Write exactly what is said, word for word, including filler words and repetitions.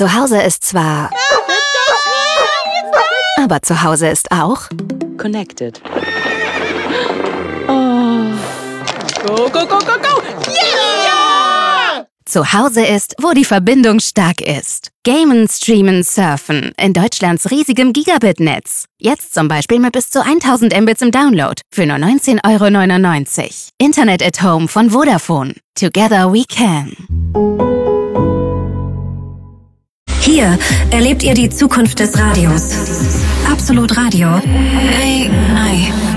Zu Hause ist zwar... Aber zu Hause ist auch... Connected. Oh. Go, go, go, go, go! Yeah! Zu Hause ist, wo die Verbindung stark ist. Gamen, streamen, surfen. In Deutschlands riesigem Gigabit-Netz. Jetzt zum Beispiel mit bis zu tausend Mbits im Download. Für nur neunzehn Euro neunundneunzig. Internet at Home von Vodafone. Together we can. Hier erlebt ihr die Zukunft des Radios. Absolut Radio. A I.